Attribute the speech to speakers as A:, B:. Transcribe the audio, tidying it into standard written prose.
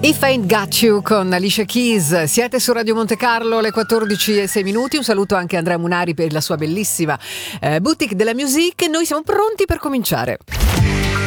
A: If I Ain't Got You con Alicia Keys. Siete su Radio Monte Carlo, le 14:06. Un saluto anche a Andrea Munari per la sua bellissima boutique della musique. Noi siamo pronti per cominciare.